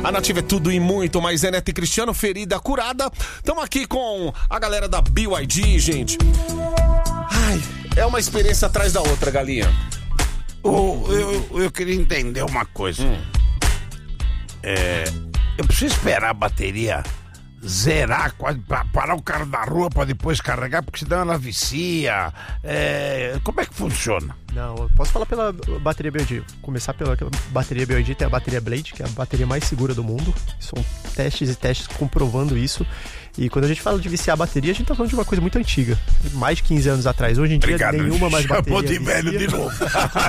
A Nativa é tudo e muito, mas é Neto e Cristiano, ferida curada. Estamos aqui com a galera da BYD, gente. Ai, é uma experiência atrás da outra, galinha. Eu queria entender uma coisa. Eu preciso esperar a bateria zerar, quase parar o carro na rua para depois carregar, porque senão ela vicia. Como é que funciona? Não, eu posso falar pela bateria BYD. Começar pela bateria BYD, tem a bateria Blade, que é a bateria mais segura do mundo. São testes e testes comprovando isso. E quando a gente fala de viciar a bateria, a gente tá falando de uma coisa muito antiga. Mais de 15 anos atrás. Hoje em dia, nenhuma mais bateria de velho vicia. de novo.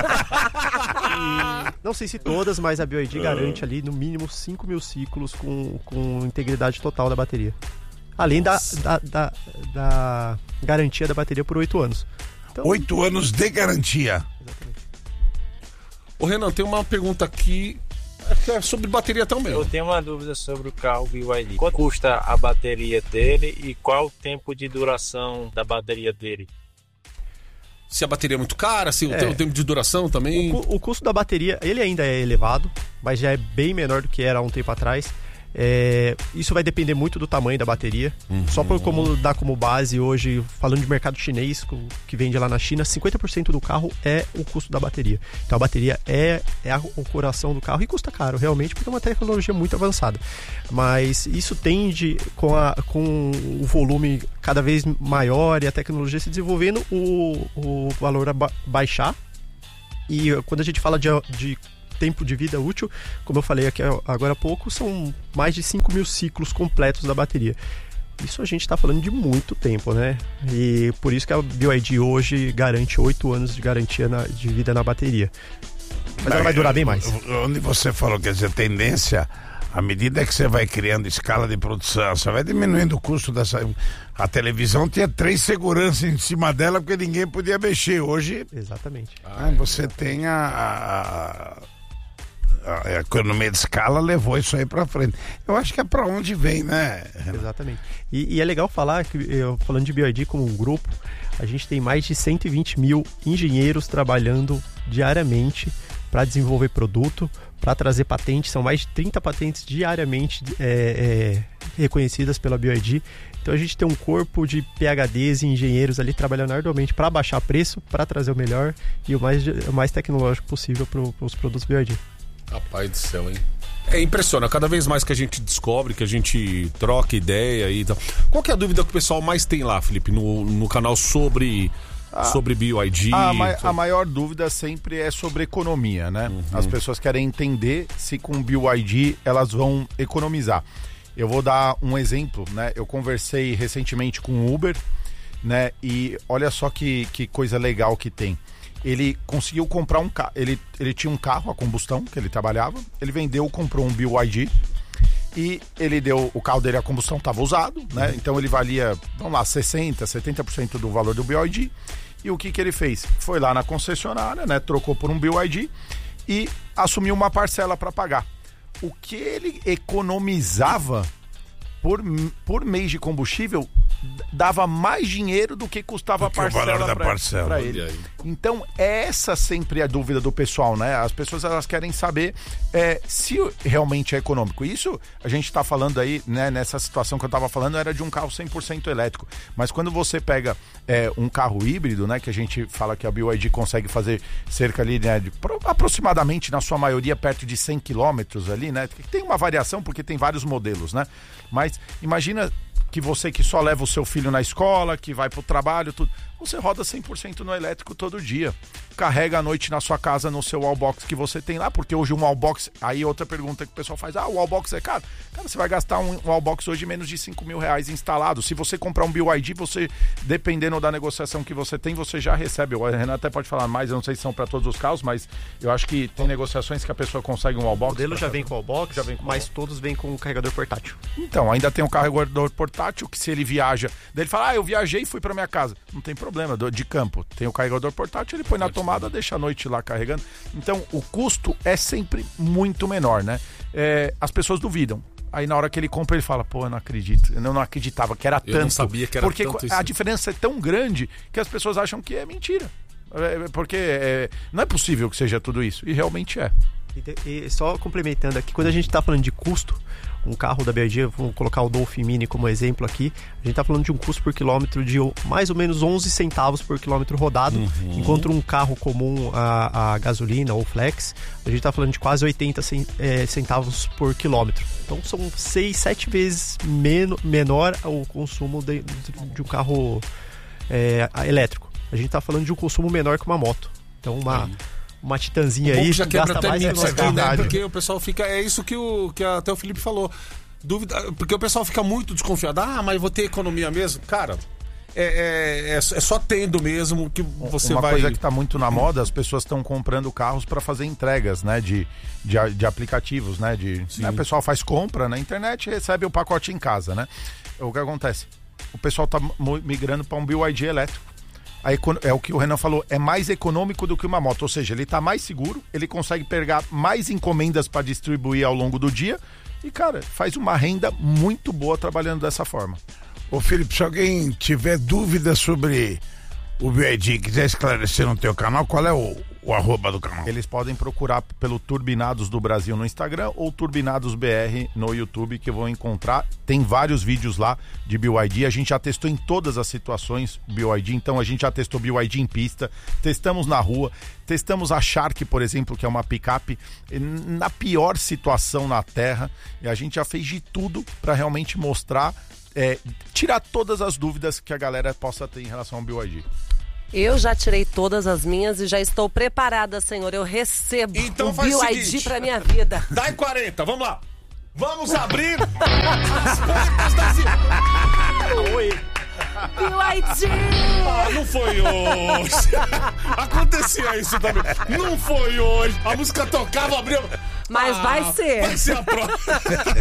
Não sei se todas, mas a BYD garante ali no mínimo 5.000 ciclos com integridade total da bateria. Além da garantia da bateria por 8 anos. Então, 8 anos de garantia. Exatamente. Ô Renan, tem uma pergunta aqui que é sobre bateria também. Eu tenho uma dúvida sobre o carro BYD. Quanto custa a bateria dele e qual o tempo de duração da bateria dele? Se a bateria é muito cara, se o tempo de duração também. O custo da bateria, ele ainda é elevado, mas já é bem menor do que era há um tempo atrás. Isso vai depender muito do tamanho da bateria. Só por como dá como base hoje, falando de mercado chinês, que vende lá na China, 50% do carro é o custo da bateria. Então a bateria é o coração do carro e custa caro, realmente, porque é uma tecnologia muito avançada. Mas isso tende, com o volume cada vez maior e a tecnologia se desenvolvendo, o valor a baixar. E quando a gente fala de tempo de vida útil, como eu falei aqui agora há pouco, são mais de 5.000 ciclos completos da bateria. Isso a gente está falando de muito tempo, né? E por isso que a BYD hoje garante 8 anos de garantia de vida na bateria. Mas ela vai durar bem mais. Onde você falou, quer dizer, tendência, à medida que você vai criando escala de produção, você vai diminuindo o custo dessa... A televisão tinha 3 seguranças em cima dela porque ninguém podia mexer. Hoje... Exatamente. Você tem a economia de escala levou isso aí pra frente. Eu acho que é pra onde vem, né? Exatamente. E é legal falar que, falando de BYD como um grupo, a gente tem mais de 120 mil engenheiros trabalhando diariamente para desenvolver produto, para trazer patentes. São mais de 30 patentes diariamente reconhecidas pela BYD. Então a gente tem um corpo de PhDs e engenheiros ali trabalhando arduamente para baixar preço, para trazer o melhor e o mais tecnológico possível para os produtos BYD. Rapaz do céu, hein? Impressiona, cada vez mais que a gente descobre, que a gente troca ideia e tal. Qual que é a dúvida que o pessoal mais tem lá, Felipe, no canal sobre BYD? A maior dúvida sempre é sobre economia, né? As pessoas querem entender se com BYD elas vão economizar. Eu vou dar um exemplo, né? Eu conversei recentemente com o Uber, né? E olha só que coisa legal que tem. Ele conseguiu comprar um carro, ele tinha um carro a combustão que ele trabalhava, ele vendeu, comprou um BYD e o carro dele a combustão estava usado, né? Então ele valia, vamos lá, 60%, 70% do valor do BYD. E o que ele fez? Foi lá na concessionária, né? Trocou por um BYD e assumiu uma parcela para pagar. O que ele economizava por mês de combustível dava mais dinheiro do que custava a parcela para ele. Então essa sempre é a dúvida do pessoal, né? As pessoas elas querem saber se realmente é econômico. Isso a gente está falando aí, né? Nessa situação que eu estava falando era de um carro 100% elétrico, mas quando você pega um carro híbrido, né? Que a gente fala que a BYD consegue fazer cerca ali, né, de aproximadamente na sua maioria perto de 100 km ali, né? Tem uma variação porque tem vários modelos, né? Mas imagina que você que só leva o seu filho na escola, que vai pro trabalho, tudo, você roda 100% no elétrico todo dia. Carrega à noite na sua casa no seu wallbox que você tem lá, porque hoje um wallbox, aí outra pergunta que o pessoal faz, o wallbox é caro? Cara, você vai gastar um wallbox hoje menos de R$5.000 instalado. Se você comprar um BYD, você, dependendo da negociação que você tem, você já recebe. O Renan até pode falar mais, eu não sei se são para todos os carros, mas eu acho que tem negociações que a pessoa consegue um wallbox. O modelo já vem com wallbox, mas todos vêm com um carregador portátil. Então, ainda tem um carregador portátil que se ele viaja, daí ele fala, eu viajei e fui para minha casa. Não tem problema, de campo. Tem o carregador portátil, ele põe na tomada, deixa a noite lá carregando. Então, o custo é sempre muito menor, né? As pessoas duvidam. Aí na hora que ele compra, ele fala, pô, eu não acredito. Eu não acreditava que era tanto. Eu não sabia que era porque tanto isso. A diferença é tão grande que as pessoas acham que é mentira. Porque não é possível que seja tudo isso. E realmente é. E só complementando aqui, quando a gente está falando de custo, um carro da BYD, vamos colocar o Dolphin Mini como exemplo aqui, a gente está falando de um custo por quilômetro de mais ou menos 11 centavos por quilômetro rodado, enquanto um carro comum a gasolina ou flex, a gente está falando de quase 80 centavos por quilômetro. Então são 6, 7 vezes menor o consumo de um carro elétrico. A gente está falando de um consumo menor que uma moto. Então uma Titanzinha aí já quebra gasta até mais que mix uma aqui, né? Ferrari. Porque o pessoal fica... É isso que até o Felipe falou. Dúvida, porque o pessoal fica muito desconfiado. Mas vou ter economia mesmo? Cara, é só tendo mesmo que você Uma vai... coisa que está muito na moda, as pessoas estão comprando carros para fazer entregas, né? De aplicativos, né? O pessoal faz compra na internet e recebe o pacote em casa, né? O que acontece? O pessoal está migrando para um BYD elétrico. É o que o Renan falou, é mais econômico do que uma moto, ou seja, ele está mais seguro, ele consegue pegar mais encomendas para distribuir ao longo do dia e, cara, faz uma renda muito boa trabalhando dessa forma. Ô Felipe, se alguém tiver dúvida sobre o BYD e quiser esclarecer no teu canal, qual é o arroba do canal? Eles podem procurar pelo Turbinados do Brasil no Instagram ou Turbinados BR no YouTube, que vão encontrar. Tem vários vídeos lá de BYD. A gente já testou em todas as situações BYD. Então a gente já testou BYD em pista, testamos na rua, testamos a Shark, por exemplo, que é uma picape na pior situação na terra. E a gente já fez de tudo para realmente mostrar, tirar todas as dúvidas que a galera possa ter em relação ao BYD. Eu já tirei todas as minhas e já estou preparada, senhor. Eu recebo Então o faz o BYD seguinte, pra minha vida. Dá em 40, vamos lá. Vamos abrir as portas das... Oi. BYD! Não foi hoje. Acontecia isso também. Não foi hoje. A música tocava, abria... Mas vai ser. Vai ser a próxima.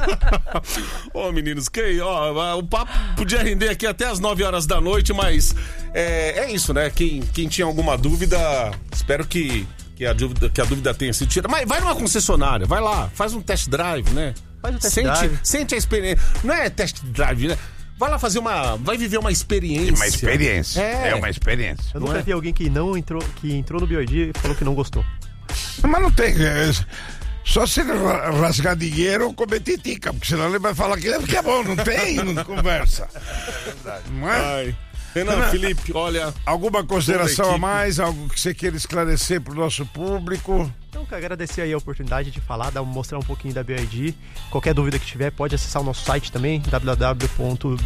Ô, meninos, o papo podia render aqui até as 9 horas da noite, mas é isso, né? Quem tinha alguma dúvida, espero que a dúvida tenha sido tirada. Mas vai numa concessionária, vai lá, faz um test drive, né? Faz um test drive. Sente a experiência. Não é test drive, né? Vai lá vai viver uma experiência. Uma experiência. É uma experiência. Eu nunca vi alguém que entrou no BYD e falou que não gostou. Mas não tem... Só se ele rasgar dinheiro ou comer titica, porque senão ele vai falar que é bom, não tem, não conversa. É verdade. Não é? Renan, Felipe, olha... Alguma consideração a mais? Algo que você queira esclarecer para o nosso público? Então, quero agradecer aí a oportunidade de falar, mostrar um pouquinho da BYD. Qualquer dúvida que tiver, pode acessar o nosso site também, www.byd.com.br.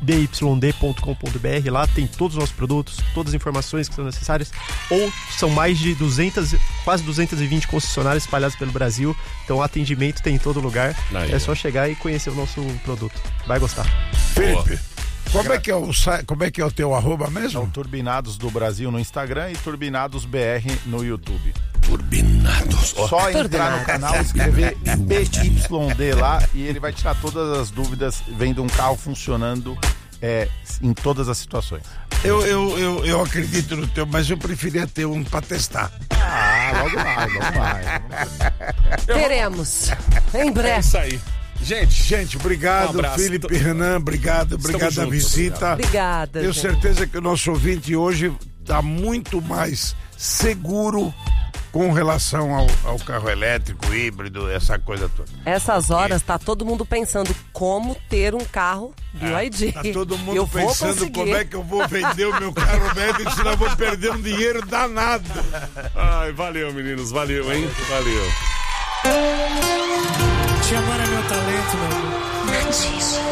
Lá tem todos os nossos produtos, todas as informações que são necessárias. Ou são mais de quase 220 concessionárias espalhadas pelo Brasil. Então, o atendimento tem em todo lugar. É só chegar e conhecer o nosso produto. Vai gostar. Felipe, como é que é o teu arroba mesmo? São Turbinados do Brasil no Instagram e Turbinados BR no YouTube. Turbinados. Só entrar no canal, escrever BYD lá e ele vai tirar todas as dúvidas vendo um carro funcionando em todas as situações. Eu acredito no teu, mas eu preferia ter um pra testar. Logo mais. Teremos. Em breve. É isso aí. Gente, obrigado, um abraço. Obrigado, Renan, obrigado a visita. Obrigada. Tenho certeza que o nosso ouvinte hoje está muito mais seguro com relação ao carro elétrico, híbrido, essa coisa toda. Essas horas tá todo mundo pensando como ter um carro BYD. Tá todo mundo pensando como é que eu vou vender o meu carro elétrico, senão eu vou perder um dinheiro danado. Ai, valeu, meninos, valeu, hein? Valeu. Agora é meu talento, meu amor.